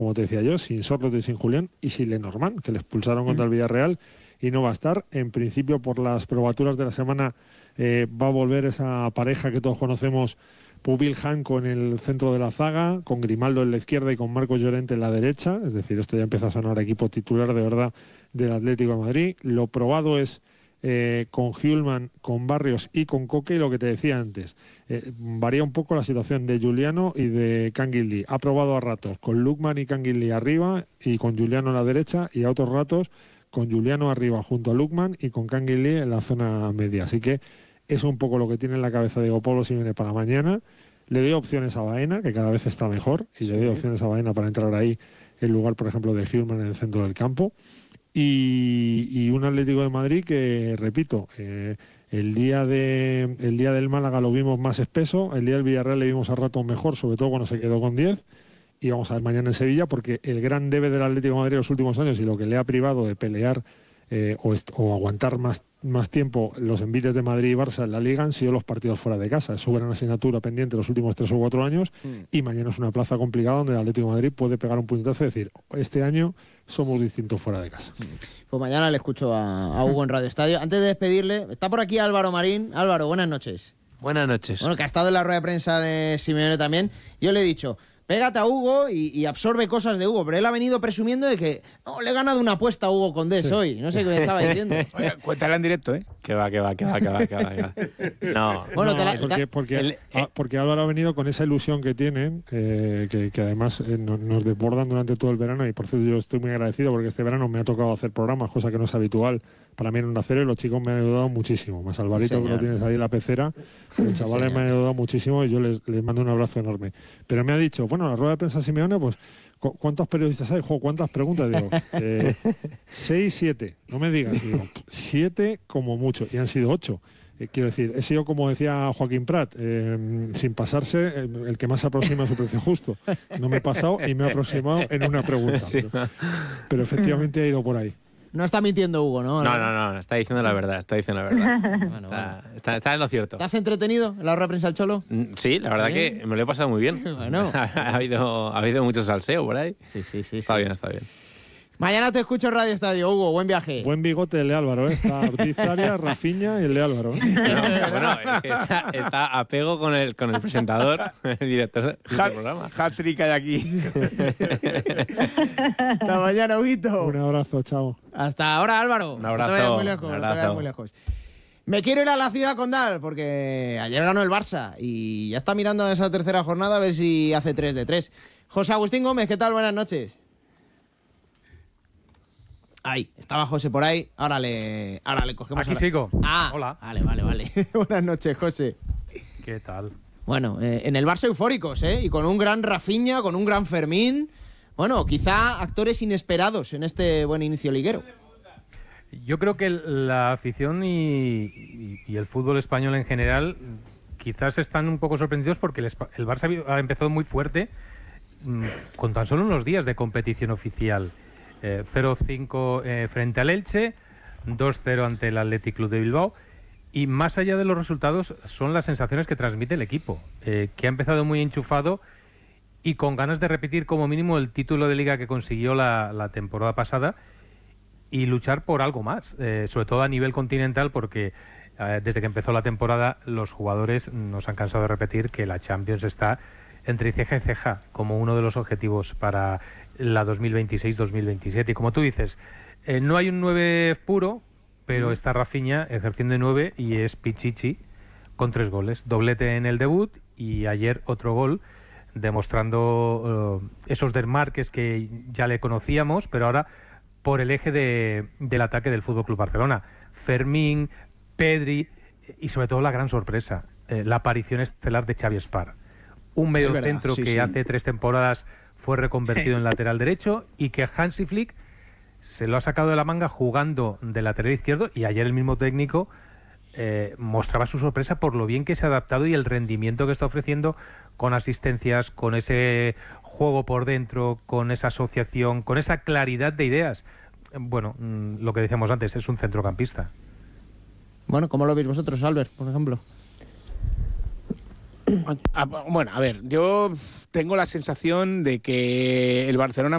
como te decía yo, sin Sorloth y sin Julián y sin Lenormand, que le expulsaron contra el Villarreal y no va a estar. En principio, por las probaturas de la semana, va a volver esa pareja que todos conocemos, Pubil Janko en el centro de la zaga, con Grimaldo en la izquierda y con Marcos Llorente en la derecha. Es decir, esto ya empieza a sonar equipo titular de verdad del Atlético de Madrid. Lo probado es con Hjulmand, con Barrios y con Coque, y lo que te decía antes, varía un poco la situación de Giuliano y de Canguilí. Ha probado a ratos con Lukman y Canguilí arriba y con Giuliano en la derecha, y a otros ratos con Giuliano arriba junto a Lukman y con Canguilí en la zona media. Así que es un poco lo que tiene en la cabeza Diego Pablo Simeone para mañana. Le doy opciones a Baena, que cada vez está mejor, y le doy opciones a Baena para entrar ahí en lugar, por ejemplo, de Hjulmand en el centro del campo. Y un Atlético de Madrid que, repito, el día del Málaga lo vimos más espeso, el día del Villarreal le vimos a ratos mejor, sobre todo cuando se quedó con 10, y vamos a ver mañana en Sevilla, porque el gran debe del Atlético de Madrid en los últimos años y lo que le ha privado de pelear o aguantar más tiempo los envites de Madrid y Barça en la Liga han sido los partidos fuera de casa. Es su gran asignatura pendiente los últimos 3 o 4 años, y mañana es una plaza complicada donde el Atlético de Madrid puede pegar un puñetazo y decir, este año somos distintos fuera de casa. Pues mañana le escucho a Hugo en Radio Estadio. Antes de despedirle, está por aquí Álvaro Marín. Álvaro, buenas noches. Buenas noches. Bueno, que ha estado en la rueda de prensa de Simeone también. Yo le he dicho, pégate a Hugo y absorbe cosas de Hugo, pero él ha venido presumiendo de que le he ganado una apuesta a Hugo Condés hoy. No sé qué me estaba diciendo. Oye, cuéntala en directo, ¿eh? Que va. No. Bueno, porque Álvaro ha venido con esa ilusión que tienen, que además nos desbordan durante todo el verano, y por cierto yo estoy muy agradecido porque este verano me ha tocado hacer programas, cosa que no es habitual para mí en Onda Cero, y los chicos me han ayudado muchísimo. Más Alvarito, que lo tienes ahí en la pecera, los chavales me han ayudado muchísimo y yo les mando un abrazo enorme. Pero me ha dicho, bueno, la rueda de prensa Simeone, pues, ¿cuántos periodistas hay? ¿Cuántas preguntas? Digo, 6, 7, no me digas. Digo, 7 como mucho, y han sido 8. Quiero decir, he sido, como decía Joaquín Prat, sin pasarse, el que más se aproxima a su precio justo. No me he pasado y me he aproximado en una pregunta. Sí. Pero efectivamente ha ido por ahí. No está mintiendo Hugo, ¿no? No, está diciendo la verdad. Bueno. Está en lo cierto. ¿Te has entretenido en la rueda de prensa del Cholo? Sí, la verdad que me lo he pasado muy bien. Bueno. ha habido mucho salseo por ahí. Sí. Está bien. Mañana te escucho en Radio Estadio, Hugo. Buen viaje. Buen bigote el de Álvaro, ¿eh? Está Ortiz Arias, Rafinha y el de Álvaro. Bueno, es que está a pego con el presentador, el director del programa. Hat-trick hay aquí. Hasta mañana, Huguito. Un abrazo, chao. Hasta ahora, Álvaro. Un abrazo. No te vayas muy lejos. Me quiero ir a la ciudad condal porque ayer ganó el Barça y ya está mirando a esa tercera jornada a ver si hace 3 de 3. José Agustín Gómez, ¿qué tal? Buenas noches. Ahí, estaba José por ahí. Ahora le cogemos. Aquí sigo. Hola. Vale. Buenas noches, José. ¿Qué tal? Bueno, en el Barça eufóricos, ¿eh? Y con un gran Rafinha, con un gran Fermín. Bueno, quizá actores inesperados en este buen inicio liguero. Yo creo que la afición y el fútbol español en general quizás están un poco sorprendidos porque el Barça ha empezado muy fuerte con tan solo unos días de competición oficial. 0-5 frente al Elche, 2-0 ante el Athletic Club de Bilbao, y más allá de los resultados son las sensaciones que transmite el equipo, que ha empezado muy enchufado y con ganas de repetir como mínimo el título de liga que consiguió la temporada pasada y luchar por algo más, sobre todo a nivel continental, porque desde que empezó la temporada los jugadores nos han cansado de repetir que la Champions está entre ceja y ceja como uno de los objetivos para la 2026-2027. Y como tú dices, no hay un 9 puro, pero está Rafinha ejerciendo de 9 y es Pichichi con 3 goles. Doblete en el debut y ayer otro gol, demostrando esos desmarques que ya le conocíamos, pero ahora por el eje del ataque del FC Barcelona. Fermín, Pedri y sobre todo la gran sorpresa, la aparición estelar de Xavi Espar. Un mediocentro que hace 3 temporadas fue reconvertido en lateral derecho y que Hansi Flick se lo ha sacado de la manga jugando de lateral izquierdo, y ayer el mismo técnico mostraba su sorpresa por lo bien que se ha adaptado y el rendimiento que está ofreciendo con asistencias, con ese juego por dentro, con esa asociación, con esa claridad de ideas. Bueno, lo que decíamos antes, es un centrocampista. Bueno, ¿cómo lo veis vosotros, Albert, por ejemplo? Bueno, a ver, yo tengo la sensación de que el Barcelona